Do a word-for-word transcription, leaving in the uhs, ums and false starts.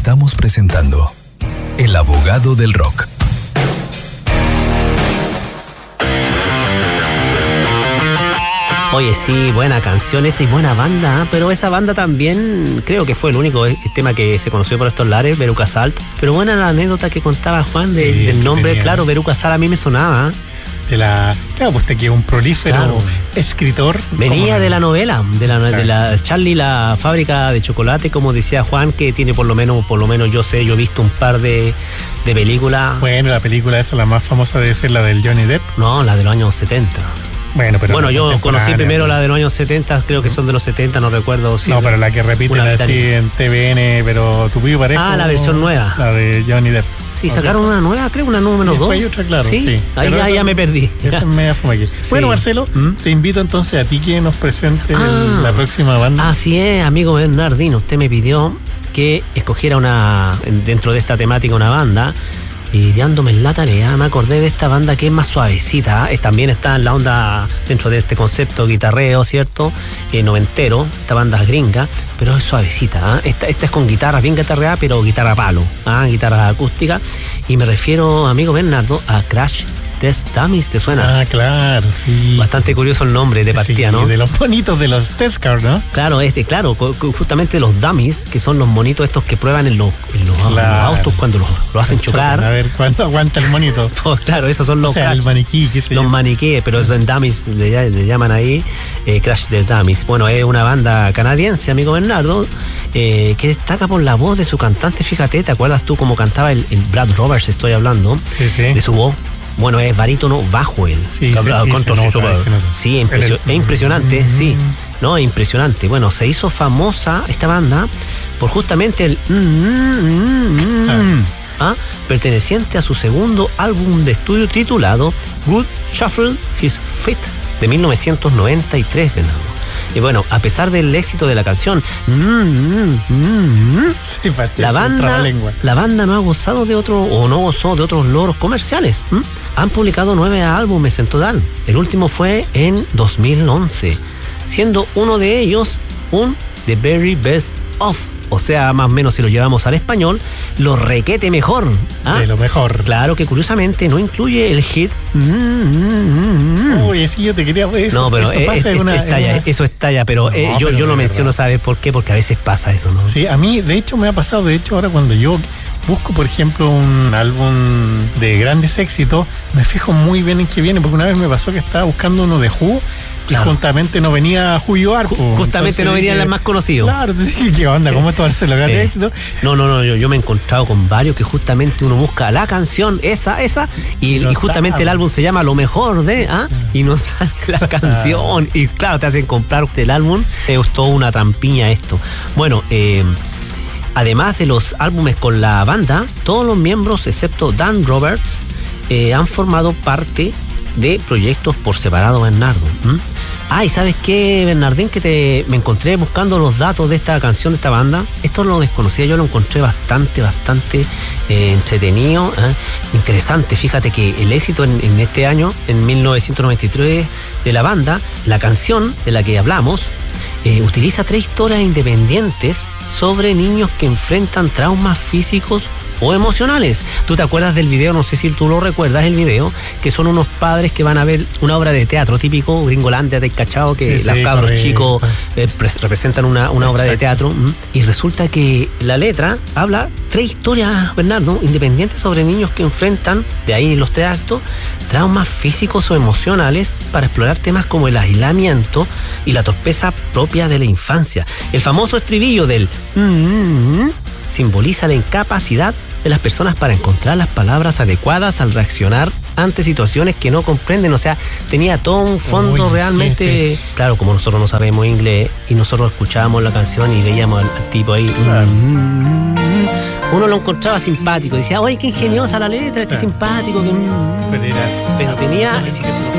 Estamos presentando El Abogado del Rock. Oye, sí, buena canción esa y buena banda, pero esa banda también creo que fue el único tema que se conoció por estos lares, Veruca Salt. Pero buena la anécdota que contaba Juan de, sí, del nombre, tenía, claro, Veruca Salt a mí me sonaba. De la, claro, pues te quedó un prolífero claro. escritor. Venía de la novela, de la, de la Charlie, la fábrica de chocolate, como decía Juan, que tiene por lo menos, por lo menos yo sé, yo he visto un par de, de películas. Bueno, la película esa, la más famosa debe ser la del Johnny Depp. No, la de los años setenta. Bueno, pero bueno yo conocí primero la de los años setenta, creo que son de los setenta, no recuerdo si. No, pero la que repiten así en T V N, pero tu pibe parejo. Ah, la versión nueva. La de Johnny Depp. Sí, sacaron una nueva, creo, una número dos. Hay otra, claro, sí. sí. Ahí ya, ya me perdí. Esa es media fuma aquí. Sí. Bueno, Marcelo, ¿Mm? te invito entonces a ti que nos presente ah, la próxima banda. Así es, amigo Bernardino. Usted me pidió que escogiera una, dentro de esta temática, una banda. Y dándome la tarea, me acordé de esta banda que es más suavecita, ¿eh? También está en la onda dentro de este concepto guitarreo, ¿cierto? Eh, noventero, esta banda es gringa, pero es suavecita, ¿eh? esta, esta es con guitarras bien guitarreada, pero guitarra palo, ¿eh? Guitarra acústica. Y me refiero, amigo Bernardo, a Crash Test Dummies, ¿te suena? Ah, claro, sí. Bastante curioso el nombre de partida, sí, ¿no? De los bonitos de los test cars, ¿no? Claro, este, claro, justamente los dummies, que son los monitos estos que prueban en los, en los, claro. en los autos cuando los, los hacen chocar. A ver, ¿cuánto aguanta el monito? Pues claro, esos son los o sea, crash, el maniquí, qué sé Los yo. maniquíes, pero son dummies, le, le llaman ahí eh, Crash the Dummies. Bueno, es una banda canadiense, amigo Bernardo, eh, que destaca por la voz de su cantante. Fíjate, ¿te acuerdas tú cómo cantaba el, el Brad Roberts? Estoy hablando. Sí, sí. De su voz. Bueno, es barítono bajo él. Sí, se, con se nota, su, se nota. Sí, impresio, es impresionante, mm. sí. No, es impresionante. Bueno, se hizo famosa esta banda por justamente el mm, mm, mm, mm, ¿ah? perteneciente a su segundo álbum de estudio titulado Good Shuffle His Feet de mil novecientos noventa y tres, Fernando. Y bueno, a pesar del éxito de la canción, mm, mm, mm, sí, la banda, la banda no ha gozado de otro o no gozó de otros logros comerciales. ¿Mm? Han publicado nueve álbumes en total. El último fue en dos mil once, siendo uno de ellos un The Very Best Of. O sea, más o menos si lo llevamos al español, lo requete mejor. ¿Ah? De lo mejor. Claro que curiosamente no incluye el hit. Mm, mm, mm. Uy, sí, yo te quería eso. No, pero eso, es, pasa es, una, estalla, una... eso estalla, pero, no, eh, yo, pero yo lo verdad. menciono, ¿sabes por qué? Porque a veces pasa eso, ¿no? Sí, a mí, de hecho, me ha pasado, de hecho, ahora cuando yo busco, por ejemplo, un álbum de grandes éxitos, me fijo muy bien en qué viene, porque una vez me pasó que estaba buscando uno de Who, claro. y juntamente no venía Who You Are. Justamente entonces, no venían las más conocidos. Claro, entonces, ¿qué onda? ¿Cómo esto va a ser los grandes eh, éxitos? No, no, no, yo, yo me he encontrado con varios que justamente uno busca la canción, esa, esa, y, y justamente el álbum se llama Lo Mejor de, ¿ah? y no sale la canción. Y claro, te hacen comprar el álbum. Es toda una trampiña esto. Bueno, eh... además de los álbumes con la banda, todos los miembros, excepto Dan Roberts, eh, han formado parte de proyectos por separado, Bernardo. ¿Mm? Ah, ¿y sabes qué, Bernardín? Que te, me encontré buscando los datos de esta canción, de esta banda. Esto lo desconocía, yo lo encontré bastante, bastante eh, entretenido, ¿eh? interesante. Fíjate que el éxito en, en este año, en mil novecientos noventa y tres, de la banda, la canción de la que hablamos, eh, utiliza tres historias independientes sobre niños que enfrentan traumas físicos o emocionales. ¿Tú te acuerdas del video? No sé si tú lo recuerdas, el video, que son unos padres que van a ver una obra de teatro típico, Gringolandia, del cachao, que sí, los sí, cabros correcto. chicos eh, representan una, una obra de teatro, y resulta que la letra habla tres historias, Bernardo, independientes sobre niños que enfrentan, de ahí los tres actos, traumas físicos o emocionales, para explorar temas como el aislamiento y la torpeza propia de la infancia. El famoso estribillo del mm, mm, mm, simboliza la incapacidad de las personas para encontrar las palabras adecuadas al reaccionar ante situaciones que no comprenden. O sea, tenía todo un fondo. Uy, realmente, sí, sí. Claro, como nosotros no sabemos inglés y nosotros escuchábamos la canción y veíamos al, al tipo ahí, claro. mm, uno lo encontraba simpático, decía, oye, qué ingeniosa la letra, qué simpático, que... pero, era pero tenía